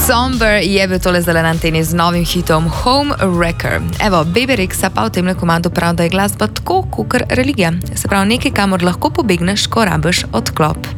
Somber je bil tole zdaj na anteni z novim hitom Home Wrecker. Evo, Bebe Rexha pa v temle komadu pravi, da je glasba tako kakor religija. Se pravi nekaj, kamor lahko pobegneš, ko rabiš odklop.